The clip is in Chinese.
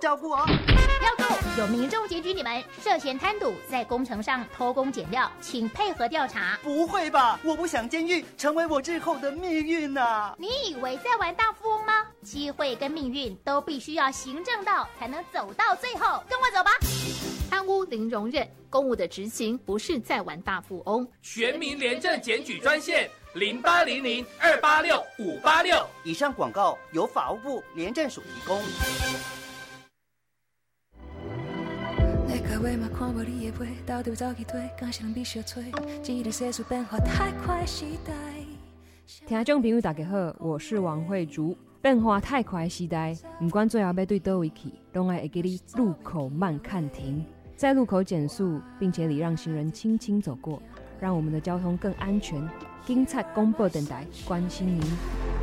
照顾哦。 要注！有民众检举你们涉嫌贪赌，在工程上偷工减料，请配合调查。 不会吧？我不想监狱成为我日后的命运啊！ 你以为在玩大富翁吗？机会跟命运都必须要行政到，才能走到最后。跟我走吧！ 贪污零容忍，公务的执行不是在玩大富翁。 全民廉政检举专线0800-286-586。 以上广告由法务部廉政署提供。 听众朋友大家好，我是王慧竹。变化太快的时代，不管最后要对倒位去，都要给你路口慢看停，在路口减速，并且礼让行人轻轻走过，让我们的交通更安全。警察广播电台关心您。